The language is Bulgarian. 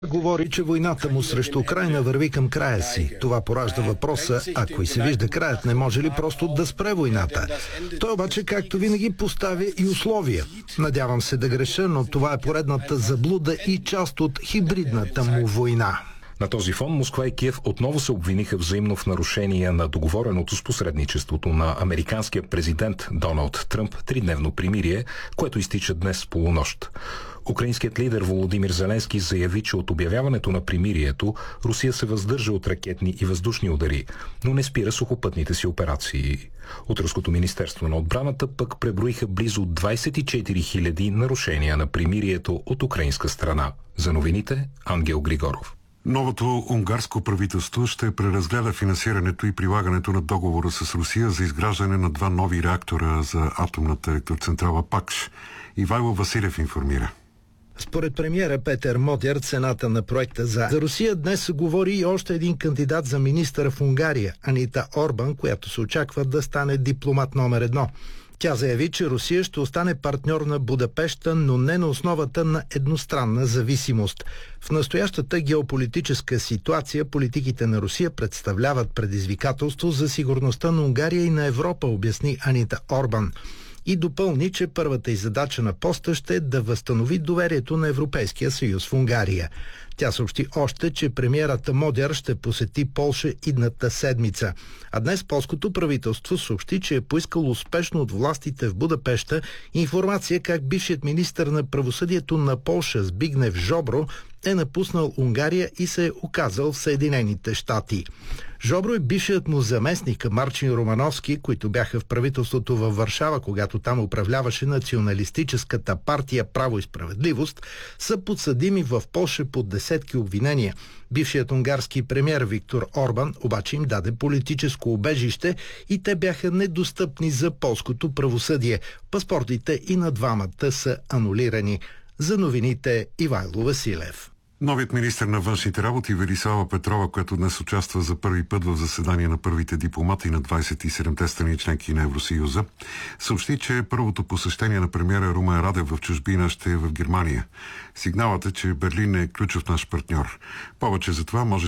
Говори, че войната му срещу Украйна върви към края си. Това поражда въпроса, ако и се вижда краят, не може ли просто да спре войната? Той обаче, както винаги, поставя и условия. Надявам се да греша, но това е поредната заблуда и част от хибридната му война. На този фон Москва и Киев отново се обвиниха взаимно в нарушение на договореното с посредничеството на американския президент Доналд Тръмп тридневно примирие, което изтича днес в полунощ. Украинският лидер Володимир Зеленски заяви, че от обявяването на примирието Русия се въздържа от ракетни и въздушни удари, но не спира сухопътните си операции. От Руското министерство на отбраната пък преброиха близо 24 000 нарушения на примирието от украинска страна. За новините Ангел Григоров. Новото унгарско правителство ще преразгледа финансирането и прилагането на договора с Русия за изграждане на 2 нови реактора за атомната електроцентрала ПАКШ. Ивайло Василев информира. Според премиера Петър Модер, цената на проекта за Русия днес говори и още един кандидат за министър в Унгария, Анита Орбан, която се очаква да стане дипломат номер 1. Тя заяви, че Русия ще остане партньор на Будапеща, но не на основата на едностранна зависимост. В настоящата геополитическа ситуация политиките на Русия представляват предизвикателство за сигурността на Унгария и на Европа, обясни Анита Орбан. И допълни, че първата й задача на поста ще е да възстанови доверието на Европейския съюз в Унгария. Тя съобщи още, че премиерът Модер ще посети Полша идната седмица. А днес полското правителство съобщи, че е поискало успешно от властите в Будапеща информация как бившият министър на правосъдието на Полша Збигнев Жобро е напуснал Унгария и се е оказал в Съединените щати. Жобро е бившият му заместник Марчин Романовски, които бяха в правителството във Варшава, когато там управляваше националистическата партия Право и справедливост, са подсъдими в Полша под десетки обвинения. Бившият унгарски премиер Виктор Орбан обаче им даде политическо убежище и те бяха недостъпни за полското правосъдие. Паспортите и на двамата са анулирани. За новините Ивайло Василев. Новият министър на външните работи Велислава Петрова, която днес участва за първи път в заседание на първите дипломати на 27-те страни членки на Евросъюза, съобщи, че първото посещение на премиера Румен Радев в чужбина ще е в Германия. Сигналът е, че Берлин е ключов наш партньор. Повече за това може